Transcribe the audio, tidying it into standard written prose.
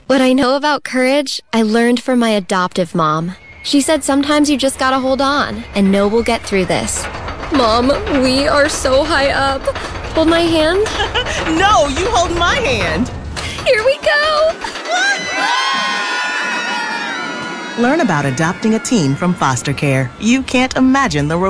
What I know about courage, I learned from my adoptive mom. She said sometimes you just gotta hold on and know we'll get through this. Mom, we are so high up. Hold my hand. No, you hold my hand. Here we go. Learn about adopting a teen from foster care. You can't imagine the